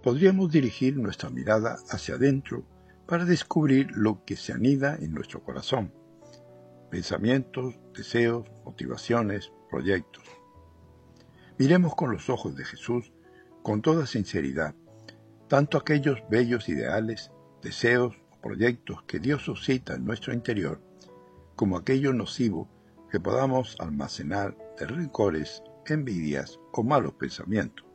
podríamos dirigir nuestra mirada hacia adentro para descubrir lo que se anida en nuestro corazón. Pensamientos, deseos, motivaciones, proyectos. Miremos con los ojos de Jesús con toda sinceridad, tanto aquellos bellos ideales, deseos o proyectos que Dios suscita en nuestro interior, como aquello nocivo que podamos almacenar de rencores, envidias o malos pensamientos.